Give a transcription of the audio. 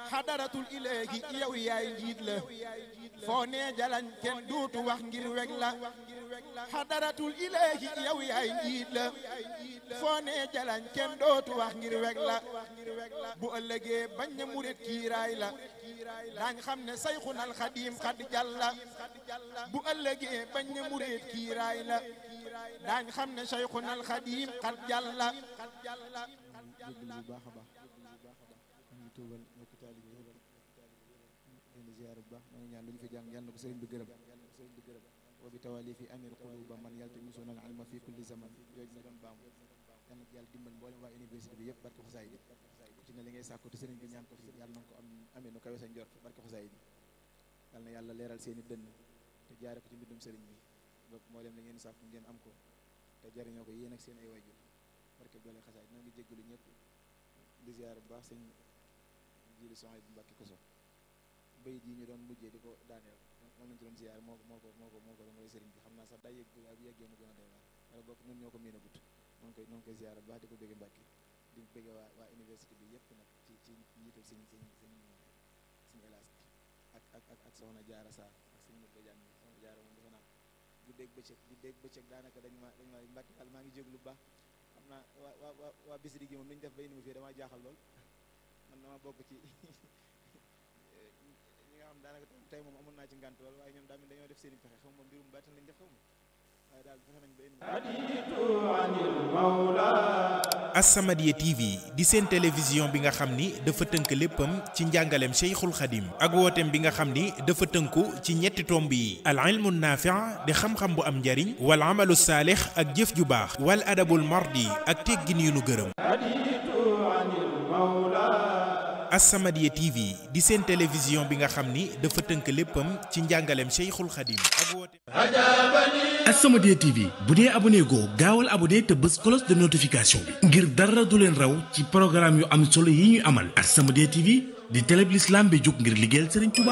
xadaratul ilaahi yow yaay njiit la foo nee jalañ kenn dootu wax ngir weg la xadaratul ilaahi yow yaay njiit la foo nee jalañ kenn dootu wax ngir weg la bu ëllëgee bañ na murit kiiraay la daañ xam ne sayxunal xadiim xad jàlla bu ëllëgee bañ na murit kiiraay la daañ xam ne sayxunal xadiim xad jàlla tuubal mbokki taalibe yi leen ziyaar bu baax ñoo ngi ñaan lu ñu fi jàng yàlla na ko sëriñ bi gërëm wa bi tawali fi amir quluba man yaltamisuna al ilma fi kulli zaman yooyu na doon baamu yàlla na yàlla dimbal mboolem waa université bi yëpp barke xasaay bi ku ci ne li ngay sàkku te sëriñ bi ñaan ko fi yàlla na ko am amee nu kawe sa njort barke xasaay bi yàlla na yàlla leeral seeni dënn te jaare ko ci mbindum sëriñ bi ba mboolem li ngeen sàkku ngeen am ko te jariñoo ko yéen ak seen ay waajur barke doole xasaay ñoo ngi jéggalu ñëpp di ziyaar bu baax sëñ jili soxna bu Mbàkke Koso bayit yi ñu doon mujjee di ko daaneel moom lañ ci doon ziyaar moo ko doon mooy sëriñ bi xam naa sax daa yëg bu yeggee mu gën a doy waar wala bokk ñun ñoo ko miin a gut noo ngi koy ziyaar bu baax di ko bëgge Mbàkke di bëgge waa université bi yëpp nag ci njiital suñu Elaas ak soxna Jaara Sarr ak suñu mët bajaan bi soxna Jaara moom defe naa bu dégg bëccëg daanaka dañ ma Mbàkke daal maa ngi jéglu lu baax xam naa waa Bichri gi moom lu ñu def ba indi ma fii damaa jaaxal lool man dama bokk ci ñi nga xam daanaka tey moom amoon naa ci ngànt lool waaye ñoom daa mel dañoo def seen i pexe xaw ma mbirum baatin lañ def xaw ma waaye daal fexe nañ ba indi As-Samadiyya TV di seen télévision bi nga xam ni dafa tënk léppam ci njàngaleem Cheikhul Khadim ak wooteem bi nga xam ni dafa tënku ci ñetti tomb yi al ilmu naafi' di xam-xam bu am njariñ wal amalu saalix ak jëf ju baax wal adabul mardi ak teggin yu nu gërëm. As-Samadiyya TV di seen télévision bi nga xam ni dafa tënk léppam ci njàngaleem Cheikhul Khadim ak wooteem. As-Samadiyya TV bu dee abonné goo gaawal abonné te bës cloche de notification bi ngir dara du leen raw ci programme yu am solo yi ñuy amal. As-Samadiyya TV di télé bi l'islam bi jóg ngir liggéeyal Serigne Touba.